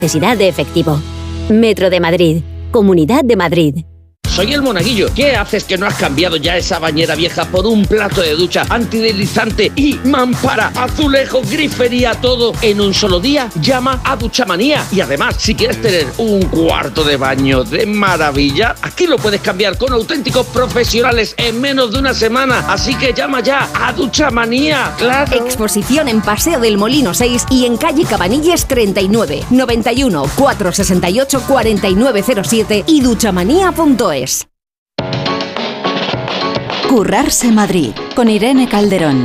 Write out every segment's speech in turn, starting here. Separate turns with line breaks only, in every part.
necesidad de efectivo. Metro de Madrid, Comunidad de Madrid.
Soy el Monaguillo. ¿Qué haces que no has cambiado ya esa bañera vieja por un plato de ducha antideslizante y mampara, azulejo, grifería, todo en un solo día? Llama a Duchamanía. Y además, si quieres tener un cuarto de baño de maravilla, aquí lo puedes cambiar con auténticos profesionales en menos de una semana. Así que llama ya a Duchamanía. ¡Claro!
Exposición en Paseo del Molino 6 y en calle Cabanilles 39, 91 468 4907 y duchamanía.es.
Currarse Madrid, con Irene Calderón.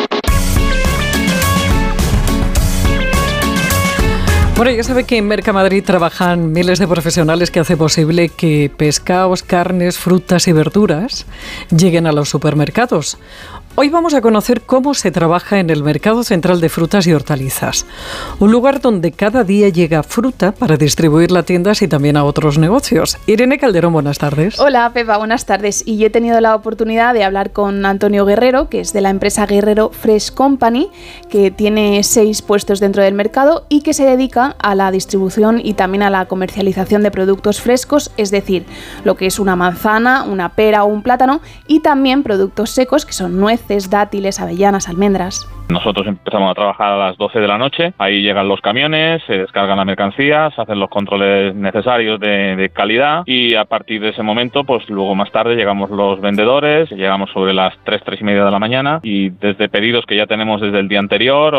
Bueno, ya sabe que en Mercamadrid trabajan miles de profesionales que hacen posible que pescados, carnes, frutas y verduras lleguen a los supermercados. Hoy vamos a conocer cómo se trabaja en el Mercado Central de Frutas y Hortalizas, un lugar donde cada día llega fruta para distribuirla a tiendas y también a otros negocios. Irene Calderón, buenas tardes.
Hola, Pepa, buenas tardes. Y yo he tenido la oportunidad de hablar con Antonio Guerrero, que es de la empresa Guerrero Fresh Company, que tiene 6 puestos dentro del mercado y que se dedica a la distribución y también a la comercialización de productos frescos, es decir, lo que es una manzana, una pera o un plátano, y también productos secos, que son nueces, dátiles, avellanas, almendras.
Nosotros empezamos a trabajar a las 12 de la noche, ahí llegan los camiones, se descargan la mercancía, se hacen los controles necesarios de calidad y a partir de ese momento, pues luego más tarde llegamos los vendedores, llegamos sobre las 3 y media de la mañana y desde pedidos que ya tenemos desde el día anterior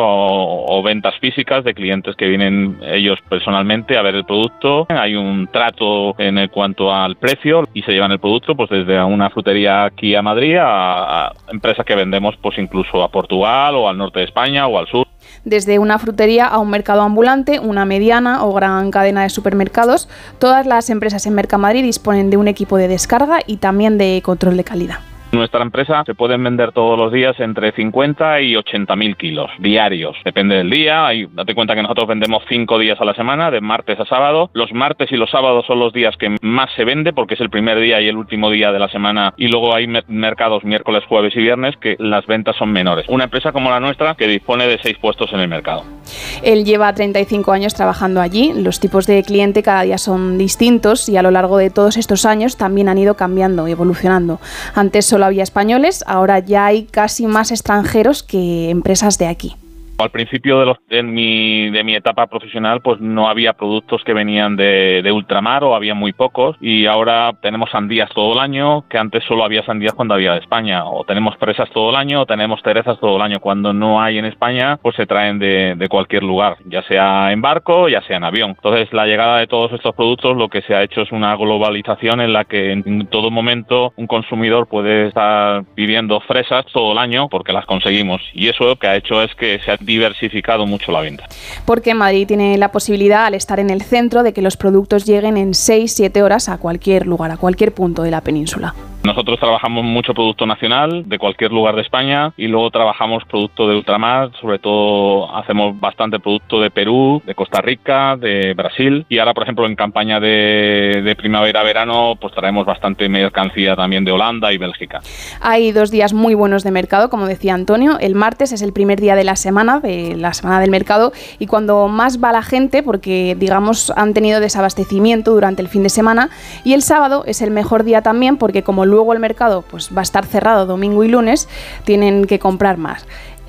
o ventas físicas de clientes que vienen ellos personalmente a ver el producto, hay un trato en cuanto al precio y se llevan el producto pues desde una frutería aquí a Madrid a empresas que vendemos pues incluso a Portugal o al norte de España o al sur.
Desde una frutería a un mercado ambulante, una mediana o gran cadena de supermercados, todas las empresas en Mercamadrid disponen de un equipo de descarga y también de control de calidad.
Nuestra empresa se pueden vender todos los días entre 50 y 80.000 kilos diarios. Depende del día. Date cuenta que nosotros vendemos 5 días a la semana, de martes a sábado. Los martes y los sábados son los días que más se vende porque es el primer día y el último día de la semana. Y luego hay mercados miércoles, jueves y viernes que las ventas son menores. Una empresa como la nuestra que dispone de 6 puestos en el mercado.
Él lleva 35 años trabajando allí. Los tipos de cliente cada día son distintos y a lo largo de todos estos años también han ido cambiando y evolucionando. Antes solo había españoles, ahora ya hay casi más extranjeros que empresas de aquí.
Al principio de mi etapa profesional pues no había productos que venían de ultramar o había muy pocos y ahora tenemos sandías todo el año, que antes solo había sandías cuando había de España, o tenemos fresas todo el año o tenemos cerezas todo el año. Cuando no hay en España pues se traen de cualquier lugar, ya sea en barco ya sea en avión. Entonces la llegada de todos estos productos lo que se ha hecho es una globalización en la que en todo momento un consumidor puede estar pidiendo fresas todo el año porque las conseguimos y eso lo que ha hecho es que se ha diversificado mucho la venta.
Porque Madrid tiene la posibilidad, al estar en el centro, de que los productos lleguen en 6-7 horas a cualquier lugar, a cualquier punto de la península.
Nosotros trabajamos mucho producto nacional de cualquier lugar de España y luego trabajamos producto de ultramar, sobre todo hacemos bastante producto de Perú, de Costa Rica, de Brasil y ahora por ejemplo en campaña de primavera-verano pues traemos bastante mercancía también de Holanda y Bélgica.
Hay 2 días muy buenos de mercado, como decía Antonio. El martes es el primer día de la semana del mercado y cuando más va la gente porque digamos han tenido desabastecimiento durante el fin de semana, y el sábado es el mejor día también porque como luego el mercado pues va a estar cerrado domingo y lunes, tienen que comprar más.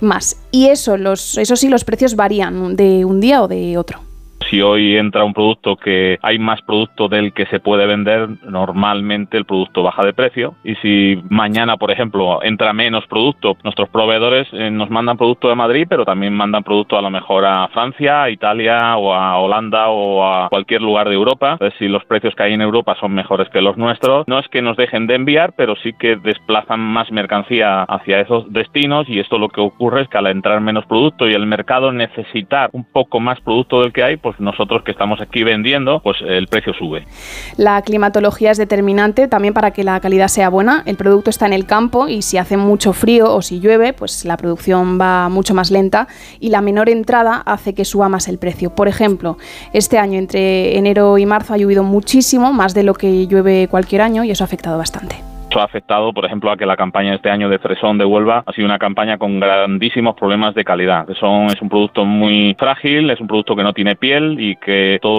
Y eso sí, los precios varían de un día o de otro.
Si hoy entra un producto que hay más producto del que se puede vender, normalmente el producto baja de precio. Y si mañana, por ejemplo, entra menos producto, nuestros proveedores nos mandan producto de Madrid, pero también mandan producto a lo mejor a Francia, a Italia o a Holanda o a cualquier lugar de Europa. Entonces, si los precios que hay en Europa son mejores que los nuestros, no es que nos dejen de enviar, pero sí que desplazan más mercancía hacia esos destinos y esto lo que ocurre es que al entrar menos producto y el mercado necesitar un poco más producto del que hay, pues nosotros que estamos aquí vendiendo, pues el precio sube.
La climatología es determinante también para que la calidad sea buena. El producto está en el campo y si hace mucho frío o si llueve, pues la producción va mucho más lenta y la menor entrada hace que suba más el precio. Por ejemplo, este año entre enero y marzo ha llovido muchísimo, más de lo que llueve cualquier año y eso ha afectado bastante.
Eso ha afectado, por ejemplo, a que la campaña de este año de fresón de Huelva ha sido una campaña con grandísimos problemas de calidad. Es un producto muy frágil, es un producto que no tiene piel y que todo